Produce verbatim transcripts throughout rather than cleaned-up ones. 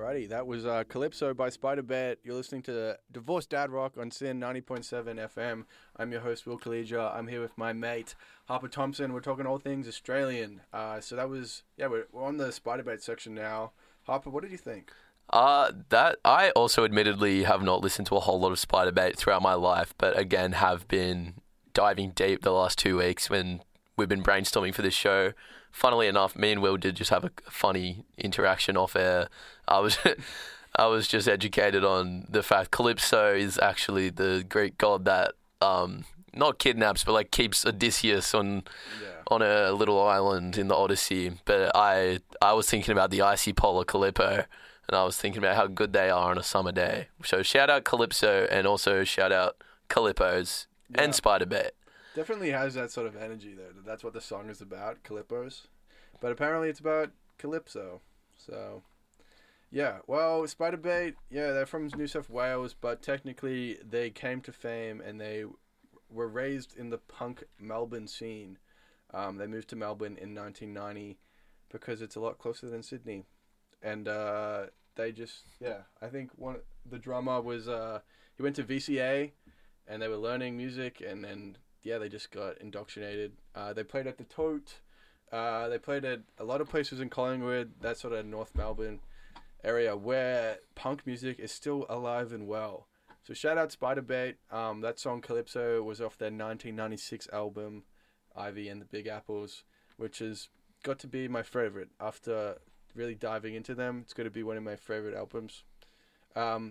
Alrighty, that was uh, Calypso by Spiderbait. You're listening to Divorced Dad Rock on Sin ninety point seven F M. I'm your host, Will Kaleja. I'm here with my mate, Harper Thompson. We're talking all things Australian. Uh, so that was, yeah, we're, we're on the Spiderbait section now. Harper, what did you think? Uh, that I also admittedly have not listened to a whole lot of Spiderbait throughout my life, but again have been diving deep the last two weeks when we've been brainstorming for this show. Funnily enough, me and Will did just have a funny interaction off air. I was I was just educated on the fact Calypso is actually the Greek god that um not kidnaps but like keeps Odysseus on Yeah. on a little island in the Odyssey. But I I was thinking about the icy polar Calippo, and I was thinking about how good they are on a summer day. So shout out Calypso, and also shout out Calippos Yeah. and Spiderbait. Definitely has that sort of energy there. That's what the song is about, Calyppos. But apparently it's about Calypso. So, yeah. Well, Spiderbait, yeah, they're from New South Wales, but technically they came to fame and they were raised in the punk Melbourne scene. Um, they moved to Melbourne in nineteen ninety because it's a lot closer than Sydney. And uh, they just, yeah, I think one the drummer was, uh, he went to V C A and they were learning music, and then yeah, they just got indoctrinated. Uh, they played at the Tote. Uh, they played at a lot of places in Collingwood, that sort of North Melbourne area where punk music is still alive and well. So shout out Spiderbait. Um, that song Calypso was off their nineteen ninety-six album, Ivy and the Big Apples, which has got to be my favorite. After really diving into them, it's going to be one of my favorite albums. Um,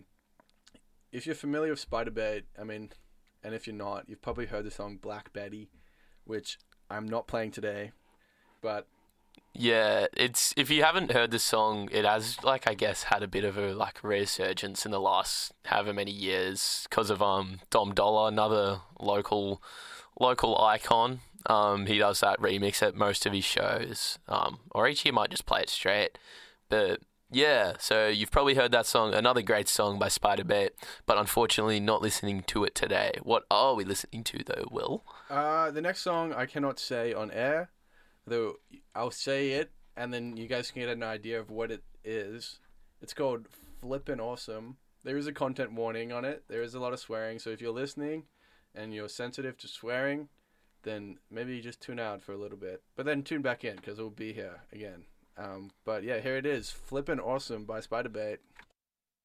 if you're familiar with Spiderbait, I mean... and if you're not, you've probably heard the song Black Betty, which I'm not playing today, but... Yeah, it's if you haven't heard the song, it has, like, I guess, had a bit of a, like, resurgence in the last however many years because of um Dom Dollar, another local local icon. Um, he does that remix at most of his shows, um, or each year might just play it straight. But... yeah, so you've probably heard that song, another great song by Spiderbait, but unfortunately not listening to it today. What are we listening to, though, Will? Uh, the next song I cannot say on air, though I'll say it, and then you guys can get an idea of what it is. It's called Flippin' Awesome. There is a content warning on it. There is a lot of swearing, so if you're listening and you're sensitive to swearing, then maybe just tune out for a little bit. But then tune back in, because we'll be here again. Um, but yeah, here it is, Flippin' Awesome by Spiderbait.